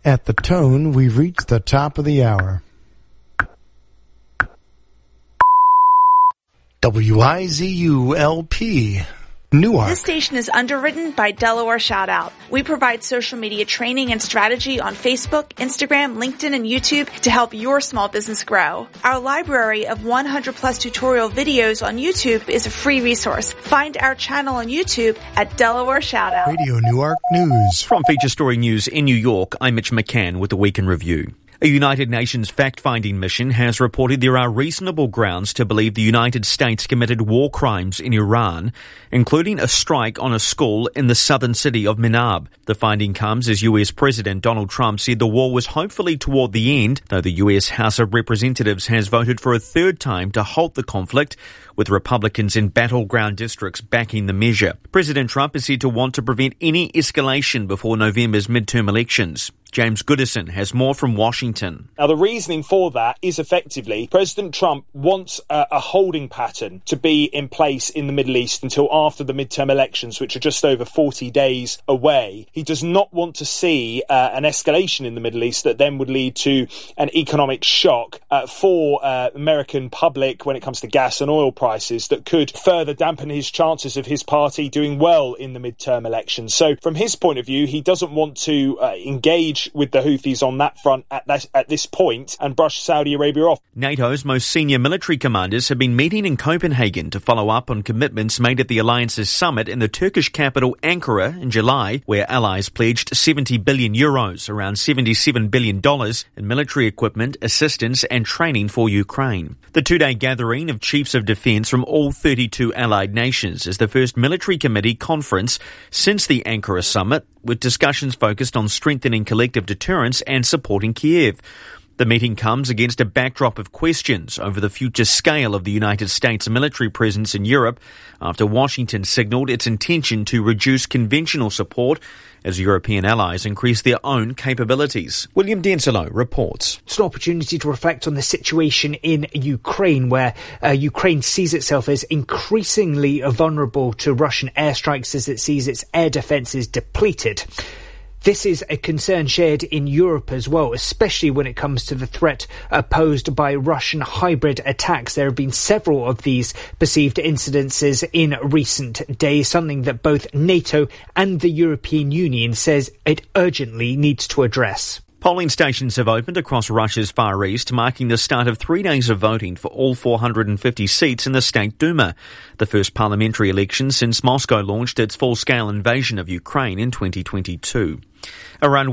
At the tone, we've reached the top of the hour. WIZU-LP, Newark. This station is underwritten by Delaware Shoutout. We provide social media training and strategy on Facebook, Instagram, LinkedIn, and YouTube to help your small business grow. Our library of 100 plus tutorial videos on YouTube is a free resource. Find our channel on YouTube at Delaware Shoutout. Radio Newark News. From Feature Story News in New York, I'm Mitch McCann with the Week in Review. A United Nations fact-finding mission has reported there are reasonable grounds to believe the United States committed war crimes in Iran, including a strike on a school in the southern city of Minab. The finding comes as US President Donald Trump said the war was hopefully toward the end, though the US House of Representatives has voted for a third time to halt the conflict, with Republicans in battleground districts backing the measure. President Trump is said to want to prevent any escalation before November's midterm elections. James Goodison has more from Washington. Now, the reasoning for that is effectively President Trump wants a holding pattern to be in place in the Middle East until after the midterm elections, which are just over 40 days away. He does not want to see an escalation in the Middle East that then would lead to an economic shock for American public when it comes to gas and oil prices that could further dampen his chances of his party doing well in the midterm elections. So from his point of view, he doesn't want to engage with the Houthis on that front at this point and brush Saudi Arabia off. NATO's most senior military commanders have been meeting in Copenhagen to follow up on commitments made at the alliance's summit in the Turkish capital Ankara in July, where allies pledged 70 billion euros, around $77 billion, in military equipment, assistance and training for Ukraine. The two-day gathering of chiefs of defence from all 32 allied nations is the first military committee conference since the Ankara summit, with discussions focused on strengthening collective deterrence and supporting Kiev. The meeting comes against a backdrop of questions over the future scale of the United States military presence in Europe after Washington signalled its intention to reduce conventional support as European allies increase their own capabilities. William Denselo reports. It's an opportunity to reflect on the situation in Ukraine, where Ukraine sees itself as increasingly vulnerable to Russian airstrikes as it sees its air defences depleted. This is a concern shared in Europe as well, especially when it comes to the threat posed by Russian hybrid attacks. There have been several of these perceived incidences in recent days, something that both NATO and the European Union says it urgently needs to address. Polling stations have opened across Russia's Far East, marking the start of 3 days of voting for all 450 seats in the State Duma, the first parliamentary election since Moscow launched its full-scale invasion of Ukraine in 2022. Around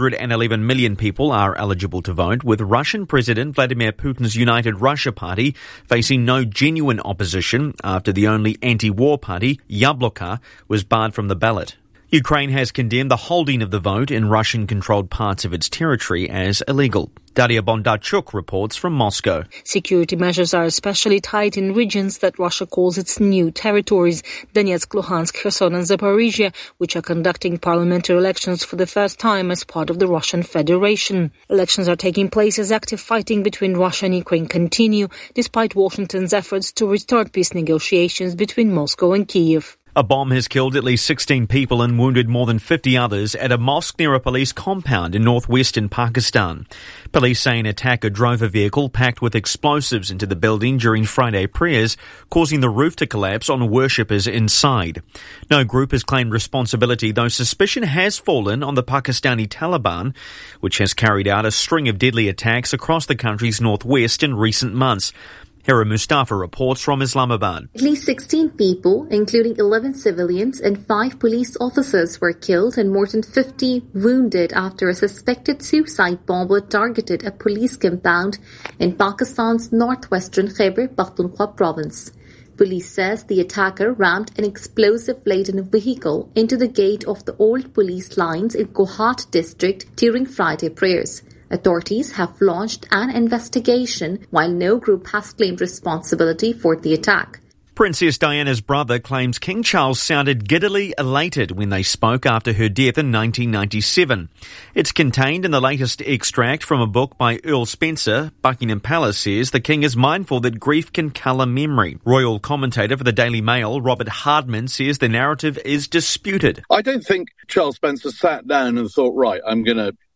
111 million people are eligible to vote, with Russian President Vladimir Putin's United Russia Party facing no genuine opposition after the only anti-war party, Yabloko, was barred from the ballot. Ukraine has condemned the holding of the vote in Russian-controlled parts of its territory as illegal. Daria Bondarchuk reports from Moscow. Security measures are especially tight in regions that Russia calls its new territories, Donetsk, Luhansk, Kherson and Zaporizhia, which are conducting parliamentary elections for the first time as part of the Russian Federation. Elections are taking place as active fighting between Russia and Ukraine continue, despite Washington's efforts to restart peace negotiations between Moscow and Kyiv. A bomb has killed at least 16 people and wounded more than 50 others at a mosque near a police compound in northwestern Pakistan. Police say an attacker drove a vehicle packed with explosives into the building during Friday prayers, causing the roof to collapse on worshippers inside. No group has claimed responsibility, though suspicion has fallen on the Pakistani Taliban, which has carried out a string of deadly attacks across the country's northwest in recent months. Hira Mustafa reports from Islamabad. At least 16 people, including 11 civilians and 5 police officers, were killed and more than 50 wounded after a suspected suicide bomber targeted a police compound in Pakistan's northwestern Khyber Pakhtunkhwa province. Police says the attacker rammed an explosive-laden vehicle into the gate of the old police lines in Kohat district during Friday prayers. Authorities have launched an investigation, while no group has claimed responsibility for the attack. Princess Diana's brother claims King Charles sounded giddily elated when they spoke after her death in 1997. It's contained in the latest extract from a book by Earl Spencer. Buckingham Palace says the King is mindful that grief can colour memory. Royal commentator for the Daily Mail, Robert Hardman, says the narrative is disputed. I don't think Charles Spencer sat down and thought, right, I'm going to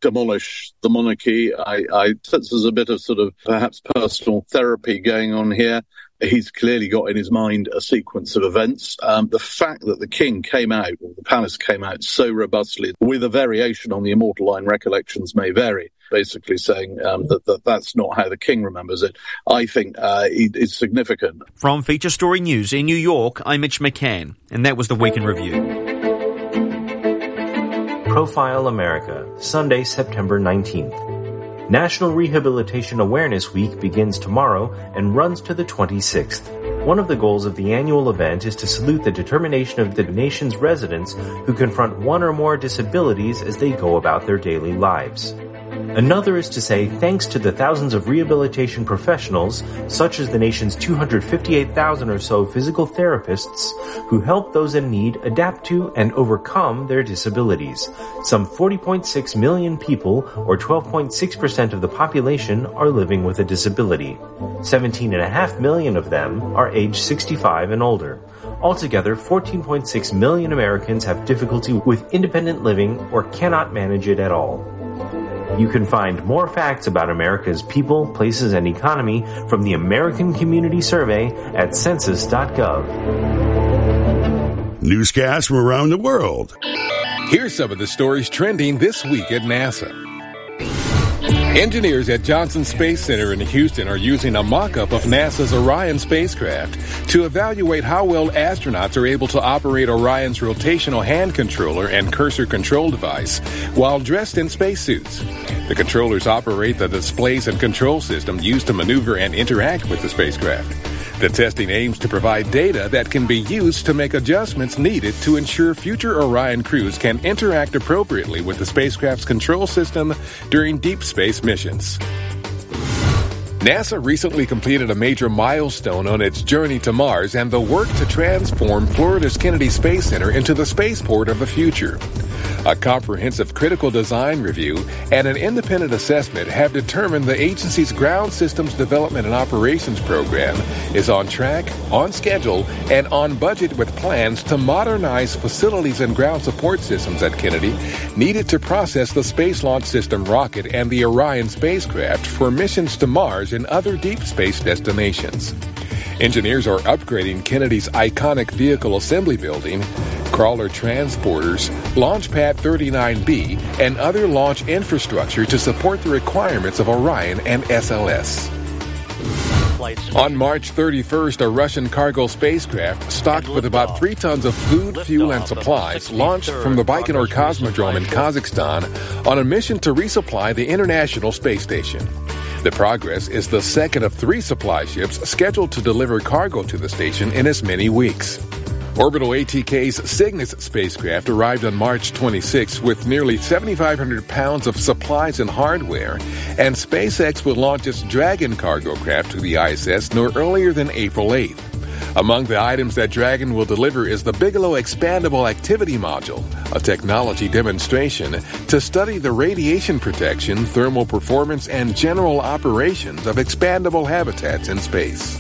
demolish the monarchy. I sense there's a bit of sort of perhaps personal therapy going on here. He's clearly got in his mind a sequence of events. The fact that the king came out, or the palace came out so robustly, with a variation on the immortal line, recollections may vary, basically saying that's not how the king remembers it, I think is significant. From Feature Story News in New York, I'm Mitch McCann, and that was the Week in Review. Profile America, Sunday, September 19th. National Rehabilitation Awareness Week begins tomorrow and runs to the 26th. One of the goals of the annual event is to salute the determination of the nation's residents who confront one or more disabilities as they go about their daily lives. Another is to say thanks to the thousands of rehabilitation professionals, such as the nation's 258,000 or so physical therapists, who help those in need adapt to and overcome their disabilities. Some 40.6 million people, or 12.6% of the population, are living with a disability. 17.5 million of them are age 65 and older. Altogether, 14.6 million Americans have difficulty with independent living or cannot manage it at all. You can find more facts about America's people, places, and economy from the American Community Survey at census.gov. Newscasts from around the world. Here's some of the stories trending this week at NASA. Engineers at Johnson Space Center in Houston are using a mock-up of NASA's Orion spacecraft to evaluate how well astronauts are able to operate Orion's rotational hand controller and cursor control device while dressed in spacesuits. The controllers operate the displays and control system used to maneuver and interact with the spacecraft. The testing aims to provide data that can be used to make adjustments needed to ensure future Orion crews can interact appropriately with the spacecraft's control system during deep space missions. NASA recently completed a major milestone on its journey to Mars and the work to transform Florida's Kennedy Space Center into the spaceport of the future. A comprehensive critical design review and an independent assessment have determined the agency's ground systems development and operations program is on track, on schedule, and on budget with plans to modernize facilities and ground support systems at Kennedy needed to process the Space Launch System rocket and the Orion spacecraft for missions to Mars and other deep space destinations. Engineers are upgrading Kennedy's iconic vehicle assembly building, crawler transporters, Launchpad 39B, and other launch infrastructure to support the requirements of Orion and SLS. On March 31st, a Russian cargo spacecraft stocked with about 3 tons of food, fuel, and supplies launched from the Baikonur Cosmodrome in Kazakhstan on a mission to resupply the International Space Station. The Progress is the second of 3 supply ships scheduled to deliver cargo to the station in as many weeks. Orbital ATK's Cygnus spacecraft arrived on March 26 with nearly 7,500 pounds of supplies and hardware, and SpaceX will launch its Dragon cargo craft to the ISS no earlier than April 8th. Among the items that Dragon will deliver is the Bigelow Expandable Activity Module, a technology demonstration to study the radiation protection, thermal performance, and general operations of expandable habitats in space.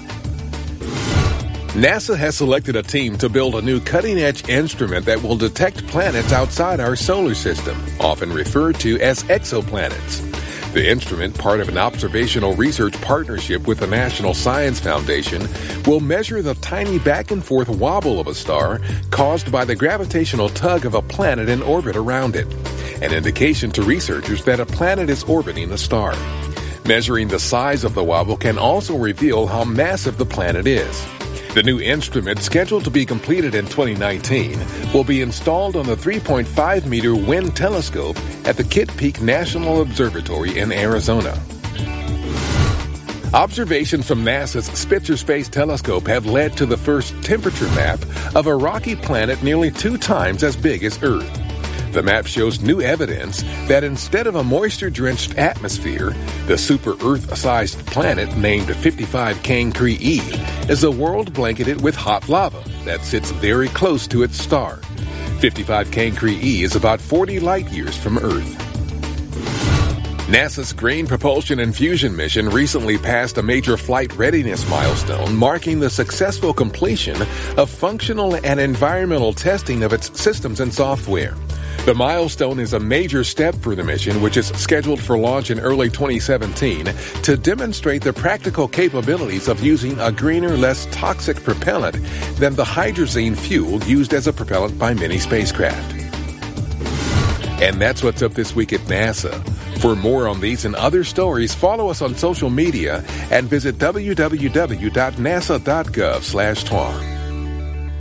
NASA has selected a team to build a new cutting-edge instrument that will detect planets outside our solar system, often referred to as exoplanets. The instrument, part of an observational research partnership with the National Science Foundation, will measure the tiny back-and-forth wobble of a star caused by the gravitational tug of a planet in orbit around it, an indication to researchers that a planet is orbiting a star. Measuring the size of the wobble can also reveal how massive the planet is. The new instrument, scheduled to be completed in 2019, will be installed on the 3.5-meter WIN telescope at the Kitt Peak National Observatory in Arizona. Observations from NASA's Spitzer Space Telescope have led to the first temperature map of a rocky planet nearly 2 times as big as Earth. The map shows new evidence that instead of a moisture-drenched atmosphere, the super-Earth-sized planet named 55 Cancri E is a world blanketed with hot lava that sits very close to its star. 55 Cancri E is about 40 light-years from Earth. NASA's Green Propulsion and Fusion mission recently passed a major flight readiness milestone, marking the successful completion of functional and environmental testing of its systems and software. The milestone is a major step for the mission, which is scheduled for launch in early 2017, to demonstrate the practical capabilities of using a greener, less toxic propellant than the hydrazine fuel used as a propellant by many spacecraft. And that's what's up this week at NASA. For more on these and other stories, follow us on social media and visit www.nasa.gov/twan.